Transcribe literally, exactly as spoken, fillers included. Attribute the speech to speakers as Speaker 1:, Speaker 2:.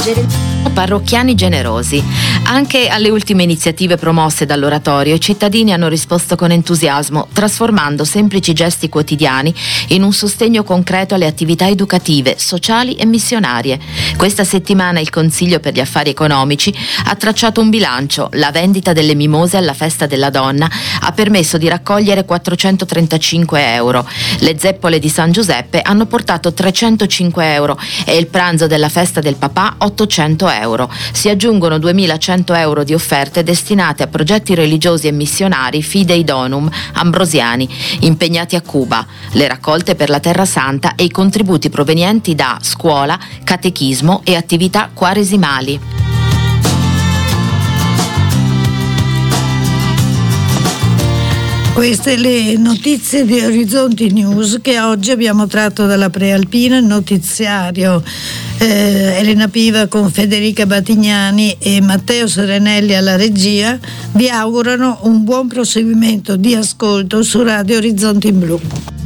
Speaker 1: Parrocchiani generosi. Anche alle ultime iniziative promosse dall'oratorio i cittadini hanno risposto con entusiasmo, trasformando semplici gesti quotidiani in un sostegno concreto alle attività educative, sociali e missionarie. Questa settimana il Consiglio per gli Affari Economici ha tracciato un bilancio. La vendita delle mimose alla Festa della Donna ha permesso di raccogliere quattrocentotrentacinque euro. Le zeppole di San Giuseppe hanno portato trecentocinque euro e il pranzo della Festa del Papà ottocento euro. Si aggiungono duemilacento euro di offerte destinate a progetti religiosi e missionari Fidei Donum ambrosiani impegnati a Cuba, le raccolte per la Terra Santa e i contributi provenienti da scuola, catechismo e attività quaresimali.
Speaker 2: Queste le notizie di Orizzonti News che oggi abbiamo tratto dalla Prealpina, il notiziario eh, Elena Piva con Federica Batignani e Matteo Serenelli alla regia vi augurano un buon proseguimento di ascolto su Radio Orizzonti Blu.